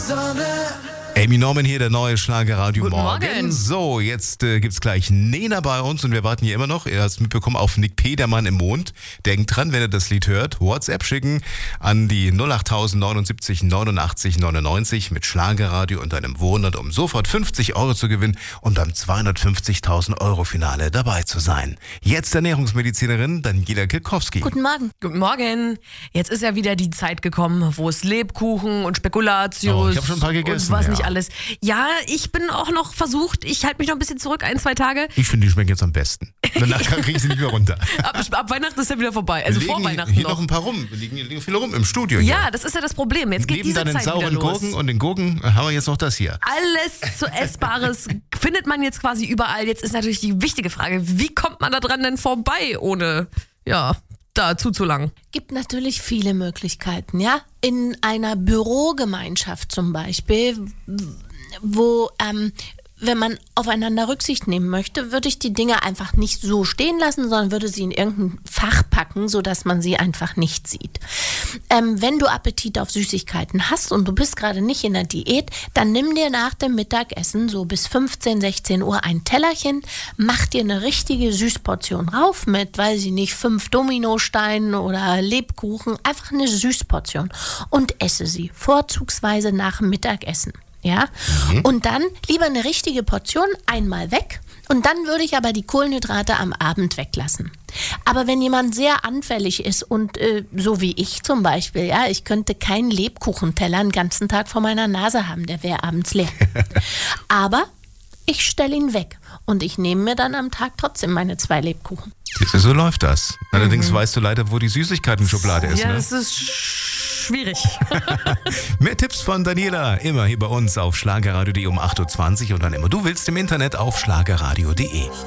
Amy Norman hier, der neue Schlagerradio Guten Morgen. Morgen. So, jetzt gibt's gleich Nena bei uns und wir warten hier immer noch. Ihr habt es mitbekommen auf Nick P., der Mann im Mond. Denkt dran, wenn ihr das Lied hört, WhatsApp schicken an die 08000 79 89 99 mit Schlagerradio und einem Wohnort, um sofort 50 Euro zu gewinnen und beim 250.000 Euro Finale dabei zu sein. Jetzt Ernährungsmedizinerin Daniela Kilkowski. Guten Morgen. Guten Morgen. Jetzt ist ja wieder die Zeit gekommen, wo es Lebkuchen und Spekulatius Oh, ich hab schon ein paar gegessen, und was ja. nicht alles. Ja, ich bin auch noch versucht, ich halte mich noch ein bisschen zurück, 1-2 Tage. Ich finde, die schmecken jetzt am besten. Danach kriege ich sie nicht mehr runter. Ab Weihnachten ist ja wieder vorbei, also vor Weihnachten hier noch. noch ein paar rum. Liegen viele rum im Studio. Ja, hier. das ist ja das Problem. Jetzt geht Neben diese deinen Zeit wieder sauren los. Gurken und den Gurken haben wir jetzt noch das hier. Alles zu Essbares findet man jetzt quasi überall. Jetzt ist natürlich die wichtige Frage, wie kommt man da dran denn vorbei, ohne, ja, da zuzulangen? Gibt natürlich viele Möglichkeiten, ja. In einer Bürogemeinschaft zum Beispiel, wo, wenn man aufeinander Rücksicht nehmen möchte, würde ich die Dinge einfach nicht so stehen lassen, sondern würde sie in irgendein Fach packen, sodass man sie einfach nicht sieht. Wenn du Appetit auf Süßigkeiten hast und du bist gerade nicht in der Diät, dann nimm dir nach dem Mittagessen so bis 15, 16 Uhr ein Tellerchen, mach dir eine richtige Süßportion rauf mit, weiß ich nicht, 5 Dominosteinen oder Lebkuchen, einfach eine Süßportion und esse sie, vorzugsweise nach dem Mittagessen. Ja, und dann lieber eine richtige Portion einmal weg und dann würde ich aber die Kohlenhydrate am Abend weglassen. Aber wenn jemand sehr anfällig ist und so wie ich zum Beispiel, ja, ich könnte keinen Lebkuchenteller den ganzen Tag vor meiner Nase haben, der wäre abends leer. Aber ich stelle ihn weg und ich nehme mir dann am Tag trotzdem meine 2 Lebkuchen. So läuft das. Allerdings weißt du leider, wo die Süßigkeiten-Schublade ist. Ja, Ne? das ist schwierig. Mehr Tipps von Daniela immer hier bei uns auf schlagerradio.de um 8.20 Uhr und dann immer du willst im Internet auf schlagerradio.de.